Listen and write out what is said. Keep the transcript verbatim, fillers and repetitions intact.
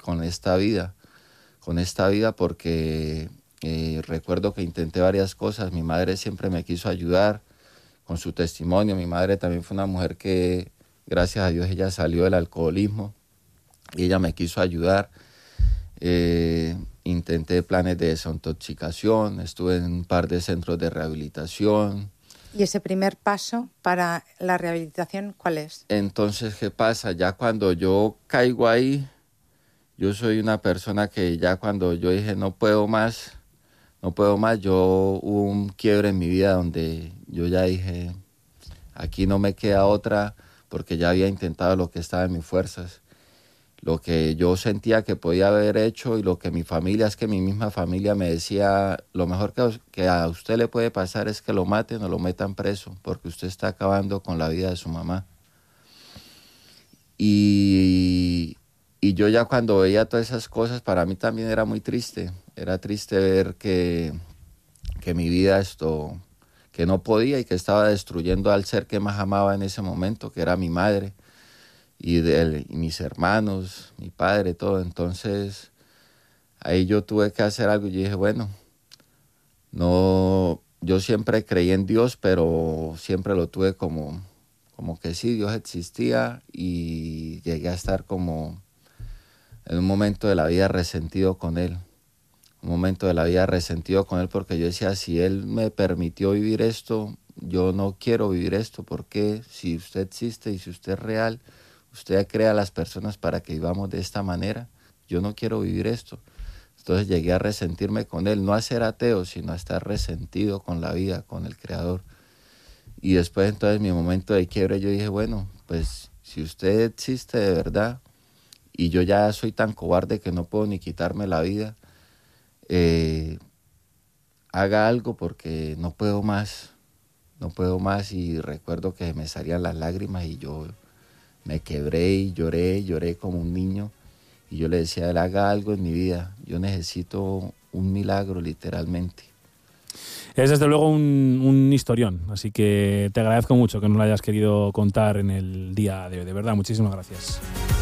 con esta vida, con esta vida porque eh, recuerdo que intenté varias cosas. Mi madre siempre me quiso ayudar con su testimonio. Mi madre también fue una mujer que, gracias a Dios, ella salió del alcoholismo y ella me quiso ayudar. Eh, intenté planes de desintoxicación, estuve en un par de centros de rehabilitación. ¿Y ese primer paso para la rehabilitación cuál es? Entonces, ¿qué pasa? Ya cuando yo caigo ahí, yo soy una persona que ya cuando yo dije no puedo más, no puedo más, yo hubo un quiebre en mi vida donde yo ya dije, aquí no me queda otra, porque ya había intentado lo que estaba en mis fuerzas. Lo que yo sentía que podía haber hecho y lo que mi familia, es que mi misma familia me decía, lo mejor que, que a usted le puede pasar es que lo maten o lo metan preso, porque usted está acabando con la vida de su mamá. Y, y yo ya cuando veía todas esas cosas, para mí también era muy triste. Era triste ver que, que mi vida esto, que no podía y que estaba destruyendo al ser que más amaba en ese momento, que era mi madre y, de, y mis hermanos, mi padre, todo. Entonces ahí yo tuve que hacer algo y dije, bueno, no, yo siempre creí en Dios, pero siempre lo tuve como... como que sí, Dios existía, y llegué a estar como en un momento de la vida resentido con Él. Un momento de la vida resentido con Él porque yo decía, si Él me permitió vivir esto, yo no quiero vivir esto, porque si usted existe y si usted es real, usted crea a las personas para que vivamos de esta manera, yo no quiero vivir esto. Entonces llegué a resentirme con Él, no a ser ateo, sino a estar resentido con la vida, con el Creador. Y después entonces mi momento de quiebre yo dije, bueno, pues si usted existe de verdad y yo ya soy tan cobarde que no puedo ni quitarme la vida, eh, haga algo porque no puedo más, no puedo más. Y recuerdo que me salían las lágrimas y yo me quebré y lloré, lloré como un niño. Y yo le decía a él, haga algo en mi vida, yo necesito un milagro literalmente. Es desde luego un, un historión, así que te agradezco mucho que nos lo hayas querido contar en el día de hoy. De verdad, muchísimas gracias.